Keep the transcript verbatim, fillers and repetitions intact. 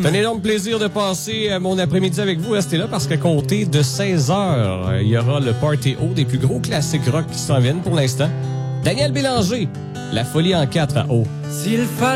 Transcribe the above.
C'est un énorme plaisir de passer mon après-midi avec vous. Restez là parce qu'à compter de seize heures, il y aura le Party O des plus gros classiques rock qui s'en viennent pour l'instant. Daniel Bélanger, La folie en quatre à O. S'il fallait